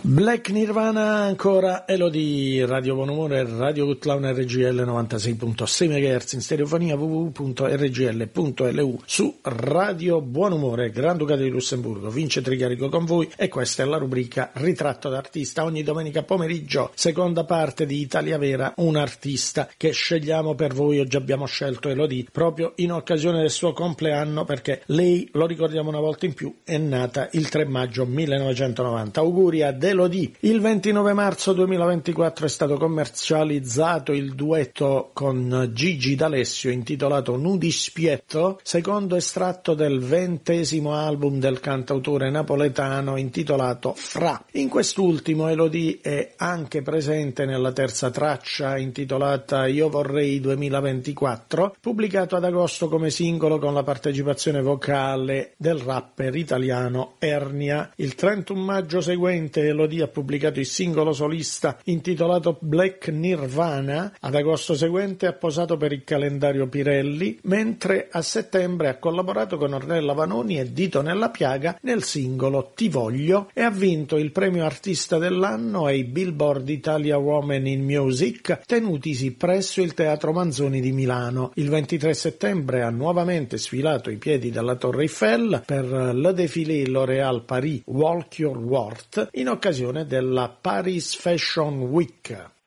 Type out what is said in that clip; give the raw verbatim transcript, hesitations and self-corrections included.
Black Nirvana, ancora Elodie, Radio Buonumore, Radio Good Clown R G L novantasei virgola sei megahertz in stereofonia w w w punto r g l punto l u su Radio Buonumore, Granducato di Lussemburgo. Vince Trigarico con voi e questa è la rubrica Ritratto d'artista. Ogni domenica pomeriggio, seconda parte di Italia Vera, un artista che scegliamo per voi. Oggi abbiamo scelto Elodie proprio in occasione del suo compleanno, perché lei, lo ricordiamo una volta in più, è nata il tre maggio millenovecentonovanta. Auguri a Elodie. Il ventinove marzo duemilaventiquattro è stato commercializzato il duetto con Gigi D'Alessio intitolato Nudi Spietto, secondo estratto del ventesimo album del cantautore napoletano intitolato Fra. In quest'ultimo Elodie è anche presente nella terza traccia intitolata Io Vorrei duemilaventiquattro, pubblicato ad agosto come singolo con la partecipazione vocale del rapper italiano Ernia. Il trentuno maggio seguente Elodie ha pubblicato il singolo solista intitolato Black Nirvana, ad agosto seguente ha posato per il calendario Pirelli, mentre a settembre ha collaborato con Ornella Vanoni e Dito Nella Piaga nel singolo Ti Voglio e ha vinto il premio artista dell'anno ai Billboard Italia Women in Music tenutisi presso il Teatro Manzoni di Milano. Il ventitré settembre ha nuovamente sfilato i piedi dalla Torre Eiffel per le défilé L'Oréal Paris Walk Your World in occasione della Paris Fashion Week.